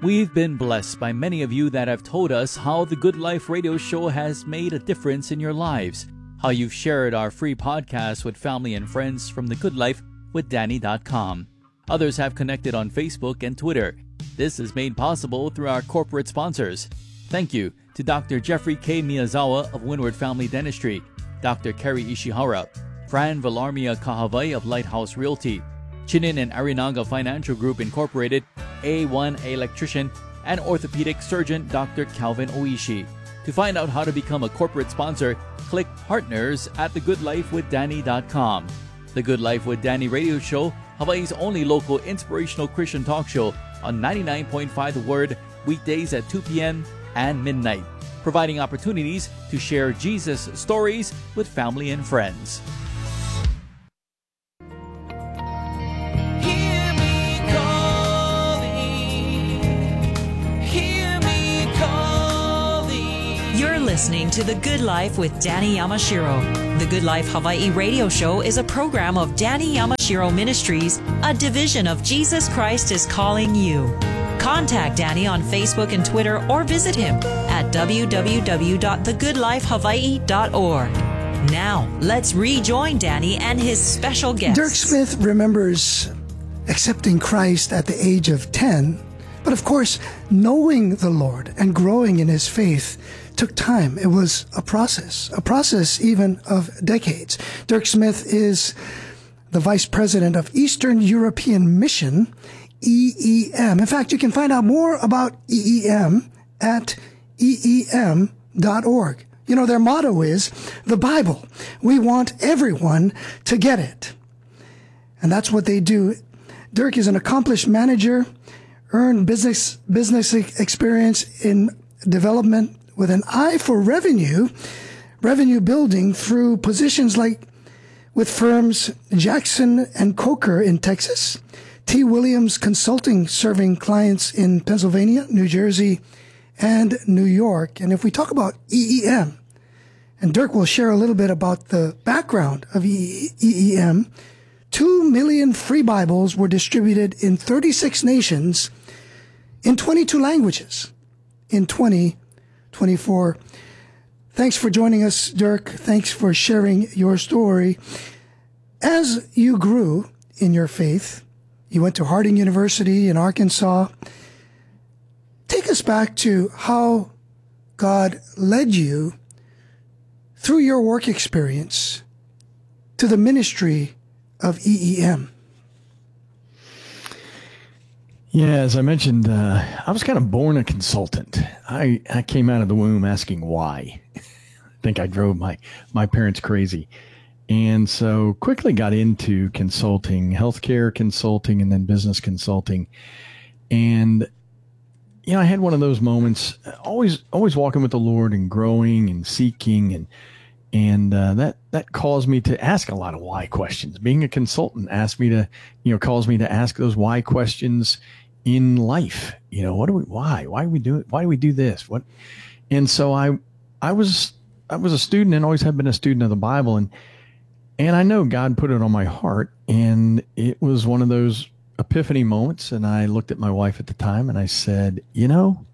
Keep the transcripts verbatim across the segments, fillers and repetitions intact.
We've been blessed by many of you that have told us how the Good Life radio show has made a difference in your lives, how you've shared our free podcast with family and friends from the good life with danny dot com. Others have connected on Facebook and Twitter. This is made possible through our corporate sponsors. Thank you to Doctor Jeffrey K. Miyazawa of Windward Family Dentistry, Doctor Kerry Ishihara, Fran Villarmia Kahavai of Lighthouse Realty, Chinin and Arinaga Financial Group Incorporated, A one Electrician, and orthopedic surgeon Doctor Calvin Oishi. To find out how to become a corporate sponsor, click Partners at the good life with danny dot com. The Good Life with Danny radio show, Hawaii's only local inspirational Christian talk show on ninety-nine point five The Word, weekdays at two p.m. and midnight, providing opportunities to share Jesus stories with family and friends. Listening to The Good Life with Danny Yamashiro. The Good Life Hawaii radio show is a program of Danny Yamashiro Ministries, a division of Jesus Christ is Calling You. Contact Danny on Facebook and Twitter or visit him at w w w dot the good life hawaii dot org. Now, let's rejoin Danny and his special guest. Dirk Smith remembers accepting Christ at the age of ten, but of course, knowing the Lord and growing in his faith took time. It was a process, a process even of decades. Dirk Smith is the Vice President of Eastern European Mission, E E M. In fact, you can find out more about E E M at E E M dot org. You know, their motto is, the Bible. We want everyone to get it. And that's what they do. Dirk is an accomplished manager, earned business, business experience in development with an eye for revenue, revenue building through positions like with firms Jackson and Coker in Texas, T. Williams Consulting serving clients in Pennsylvania, New Jersey, and New York. And if we talk about E E M, and Dirk will share a little bit about the background of E E M, two million free Bibles were distributed in thirty-six nations in twenty-two languages in twenty twenty-four. Thanks for joining us, Dirk. Thanks for sharing your story. As you grew in your faith, you went to Harding University in Arkansas. Take us back to how God led you through your work experience to the ministry of E E M. Yeah, as I mentioned, uh, I was kind of born a consultant. I, I came out of the womb asking why. I think I drove my, my parents crazy. And so quickly got into consulting, healthcare consulting, and then business consulting. And, you know, I had one of those moments, always always walking with the Lord and growing and seeking. And and uh, that, that caused me to ask a lot of why questions. Being a consultant asked me to, you know, caused me to ask those why questions in life. You know, what do we, why, why do we do it? Why do we do this? What? And so I, I was, I was a student and always have been a student of the Bible. And, and I know God put it on my heart, and it was one of those epiphany moments. And I looked at my wife at the time and I said, you know,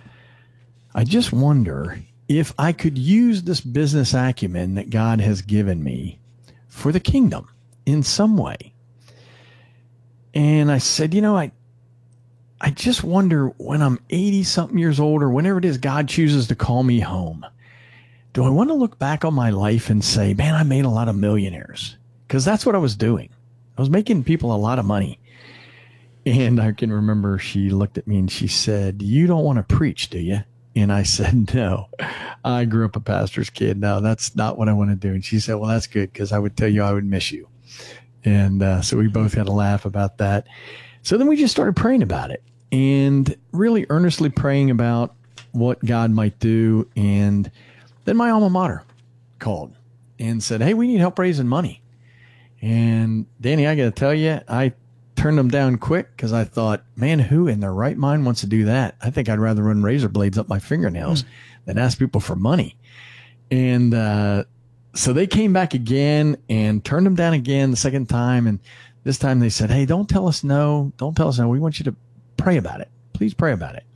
I just wonder if I could use this business acumen that God has given me for the kingdom in some way. And I said, you know, I, I just wonder when I'm eighty something years old, or whenever it is God chooses to call me home, do I want to look back on my life and say, man, I made a lot of millionaires? Because that's what I was doing. I was making people a lot of money. And I can remember she looked at me and she said, you don't want to preach, do you? And I said, no, I grew up a pastor's kid. No, that's not what I want to do. And she said, well, that's good, because I would tell you I would miss you. And uh, so we both had a laugh about that. So then we just started praying about it, and really earnestly praying about what God might do. And then my alma mater called and said, hey, we need help raising money. And Danny, I got to tell you, I turned them down quick, because I thought, man, who in their right mind wants to do that? I think I'd rather run razor blades up my fingernails mm. than ask people for money. And uh, so they came back again and turned them down again the second time. And this time they said, hey, don't tell us no. Don't tell us no. We want you to pray about it. please pray about it.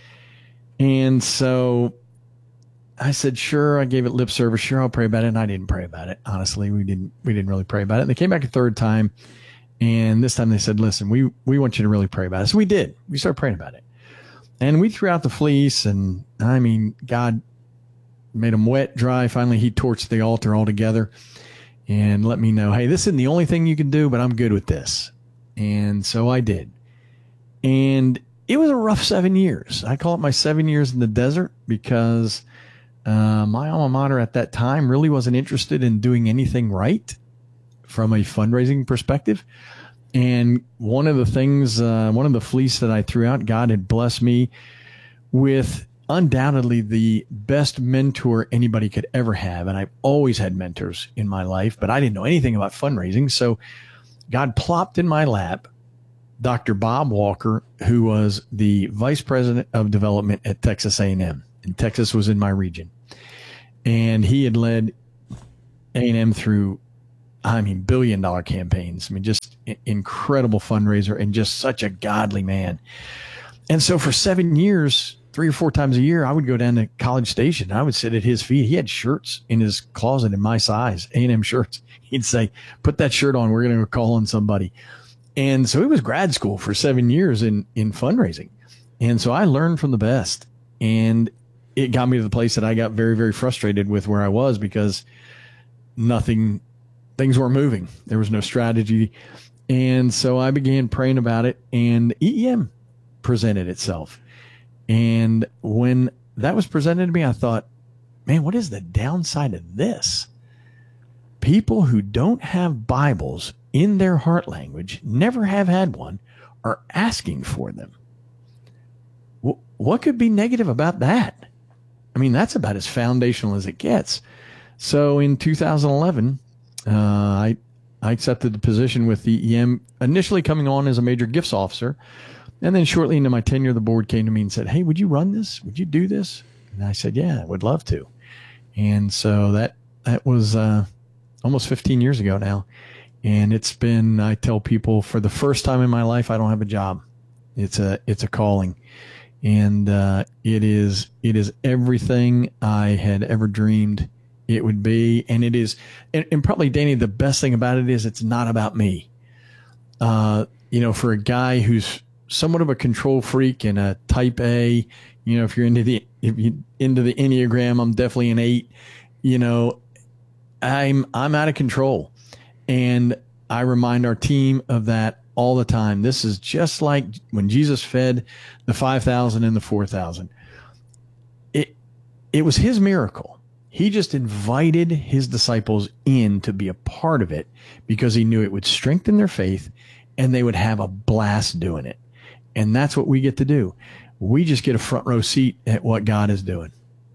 And so I said, sure. I gave it lip service. Sure, I'll pray about it. And I didn't pray about it. Honestly, we didn't, we didn't really pray about it. And they came back a third time. And this time they said, listen, we, we want you to really pray about it. So we did. We started praying about it. And we threw out the fleece. And I mean, God made them wet, dry. Finally, he torched the altar altogether and let me know, hey, this isn't the only thing you can do, but I'm good with this. And so I did. And it was a rough seven years. I call it my seven years in the desert because uh, my alma mater at that time really wasn't interested in doing anything right from a fundraising perspective. And one of the things, uh, one of the fleece that I threw out, God had blessed me with undoubtedly the best mentor anybody could ever have. And I've always had mentors in my life, but I didn't know anything about fundraising. So God plopped in my lap Doctor Bob Walker, who was the vice president of development at Texas A and M. And Texas was in my region. And he had led A and M through, I mean, billion dollar campaigns. I mean, just incredible fundraiser and just such a godly man. And so for seven years, three or four times a year, I would go down to College Station. I would sit at his feet. He had shirts in his closet in my size, A and M shirts. He'd say, put that shirt on. We're going to go call on somebody. And so it was grad school for seven years in, in fundraising. And so I learned from the best. And it got me to the place that I got very, very frustrated with where I was because nothing, things weren't moving. There was no strategy. And so I began praying about it, and E E M presented itself. And when that was presented to me, I thought, man, what is the downside of this? People who don't have Bibles in their heart language, never have had one, are asking for them. W- what could be negative about that? I mean, that's about as foundational as it gets. So in two thousand eleven, uh, I I accepted the position with the E E M, initially coming on as a major gifts officer. And then shortly into my tenure, the board came to me and said, hey, would you run this? Would you do this? And I said, yeah, I would love to. And so that, that was uh, almost fifteen years ago now. And it's been, I tell people, for the first time in my life, I don't have a job. It's a, it's a calling. And uh, it is, it is everything I had ever dreamed it would be. And it is, and, and probably, Danny, the best thing about it is it's not about me. Uh, you know, for a guy who's somewhat of a control freak and a type A, you know, if you're into the, if you into the Enneagram, I'm definitely an eight, you know, I'm, I'm out of control. And I remind our team of that all the time. This is just like when Jesus fed the five thousand and the four thousand. It, it was his miracle. He just invited his disciples in to be a part of it because he knew it would strengthen their faith and they would have a blast doing it. And that's what we get to do. We just get a front row seat at what God is doing.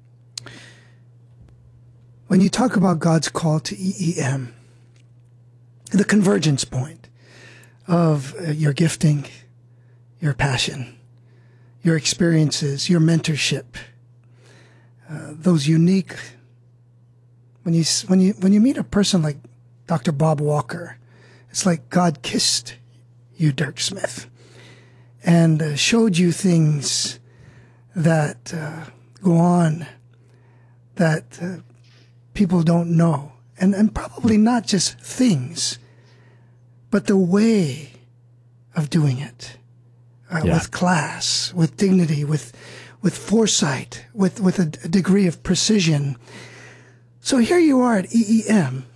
When you talk about God's call to E E M, the convergence point of uh, your gifting, your passion, your experiences, your mentorship, uh, those unique, when you, when you, when you meet a person like Doctor Bob Walker, it's like God kissed you, Dirk Smith, and uh, showed you things that uh, go on that uh, people don't know. And, and probably not just things, but the way of doing it uh, yeah. with class, with dignity, with with foresight, with, with a, a degree of precision. So here you are at E E M.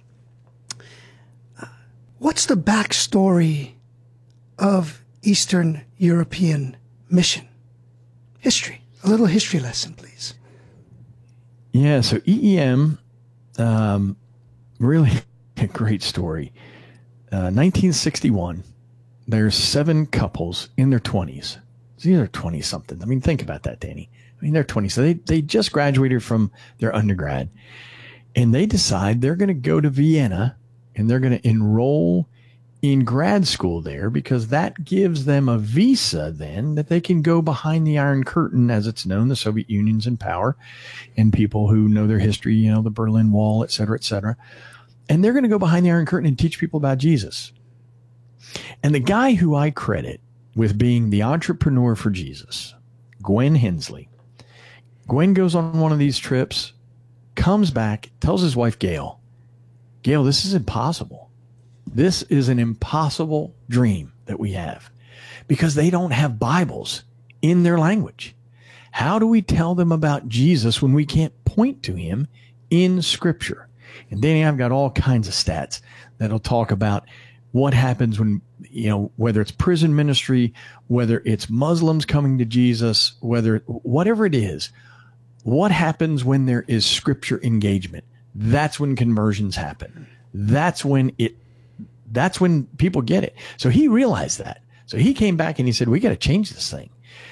Uh, what's the backstory of Eastern European mission? History. A little history lesson, please. Yeah, so E E M, um, really a great story. Uh, nineteen sixty-one, there's seven couples in their twenties. These are twenty-something. I mean, think about that, Danny. I mean, they're twenty. So they, they just graduated from their undergrad. And they decide they're going to go to Vienna and they're going to enroll in grad school there because that gives them a visa then that they can go behind the Iron Curtain, as it's known. The Soviet Union's in power, and people who know their history, you know, the Berlin Wall, et cetera, et cetera. And they're going to go behind the Iron Curtain and teach people about Jesus. And the guy who I credit with being the entrepreneur for Jesus, Gwen Hensley. Gwen goes on one of these trips, comes back, tells his wife, Gail, Gail, this is impossible. This is an impossible dream that we have because they don't have Bibles in their language. How do we tell them about Jesus when we can't point to him in Scripture? And Danny, I've got all kinds of stats that'll talk about what happens when, you know, whether it's prison ministry, whether it's Muslims coming to Jesus, whether whatever it is, what happens when there is Scripture engagement? That's when conversions happen. That's when it, that's when people get it. So he realized that. So he came back and he said, we got to change this thing.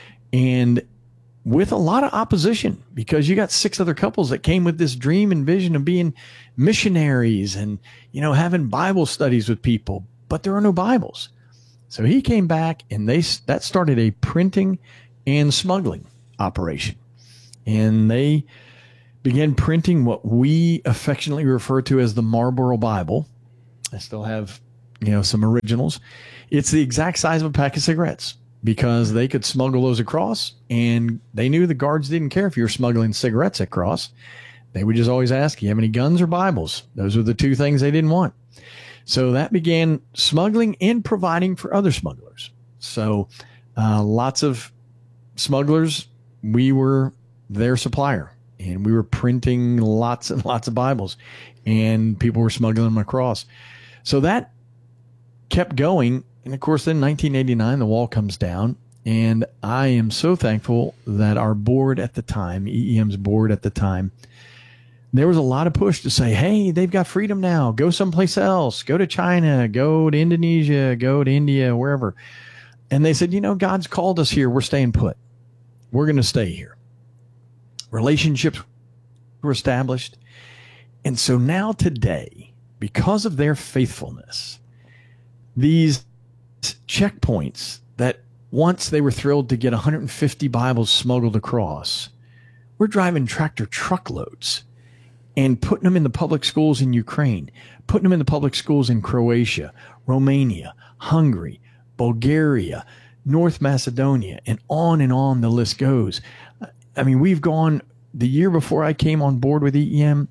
And with a lot of opposition, because you got six other couples that came with this dream and vision of being missionaries and, you know, having Bible studies with people, but there are no Bibles. So he came back and they, that started a printing and smuggling operation. And they began printing what we affectionately refer to as the Marlboro Bible. I still have, you know, some originals. It's the exact size of a pack of cigarettes, because they could smuggle those across, and they knew the guards didn't care if you were smuggling cigarettes across. They would just always ask, you have any guns or Bibles? Those were the two things they didn't want. So that began smuggling and providing for other smugglers. So uh, lots of smugglers, we were their supplier, and we were printing lots and lots of Bibles, and people were smuggling them across. So that kept going. And of course, then nineteen eighty-nine, the wall comes down, and I am so thankful that our board at the time, E E M's board at the time, there was a lot of push to say, hey, they've got freedom now. Go someplace else. Go to China. Go to Indonesia. Go to India, wherever. And they said, you know, God's called us here. We're staying put. We're going to stay here. Relationships were established. And so now today, because of their faithfulness, these checkpoints that once they were thrilled to get one hundred fifty Bibles smuggled across, we're driving tractor truckloads and putting them in the public schools in Ukraine, putting them in the public schools in Croatia, Romania, Hungary, Bulgaria, North Macedonia, and on and on the list goes. I mean, we've gone, the year before I came on board with E E M,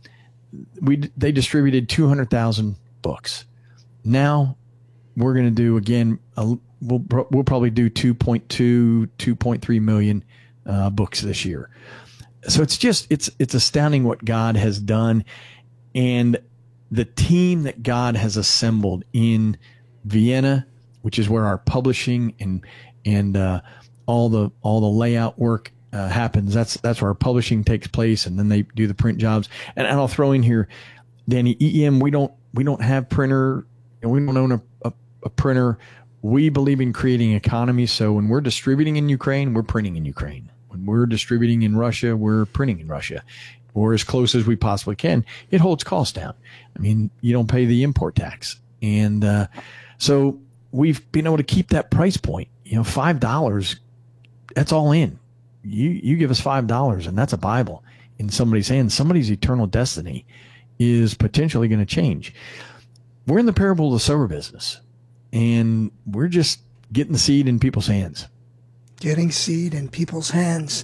we they distributed two hundred thousand books. Now we're going to do, again, a, we'll, we'll probably do two point two, two point three million uh, books this year. So it's just, it's, it's astounding what God has done, and the team that God has assembled in Vienna, which is where our publishing and, and uh, all the, all the layout work uh, happens. That's, that's where our publishing takes place. And then they do the print jobs. And, and I'll throw in here, Danny, E E M, we don't, we don't have printer, and we don't own a, a a printer. We believe in creating economy. So when we're distributing in Ukraine, we're printing in Ukraine. When we're distributing in Russia, we're printing in Russia, or as close as we possibly can. It holds costs down. I mean, you don't pay the import tax. And uh, so we've been able to keep that price point, you know, five dollars, that's all in. You, you give us five dollars and that's a Bible in somebody's hands. Somebody's eternal destiny is potentially going to change. We're in the parable of the sower business, and we're just getting the seed in people's hands. Getting seed in people's hands.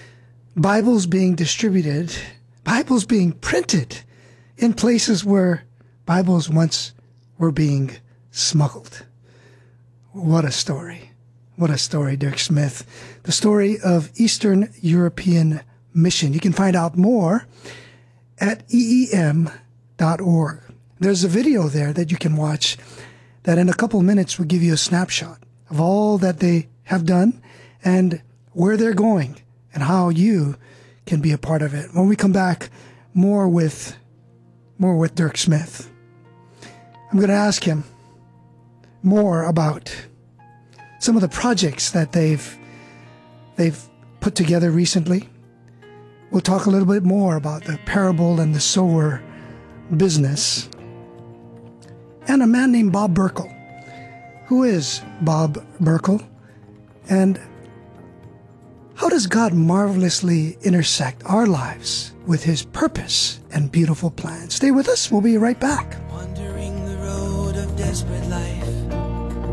Bibles being distributed. Bibles being printed in places where Bibles once were being smuggled. What a story. What a story, Dirk Smith. The story of Eastern European Mission. You can find out more at E E M dot org. There's a video there that you can watch that in a couple of minutes will give you a snapshot of all that they have done and where they're going and how you can be a part of it. When we come back, more with more with Dirk Smith. I'm going to ask him more about some of the projects that they've they've put together recently. We'll talk a little bit more about the parable and the sower business. And a man named Bob Burkle. Who is Bob Burkle? And how does God marvelously intersect our lives with his purpose and beautiful plan? Stay with us. We'll be right back. Wandering the road of desperate life.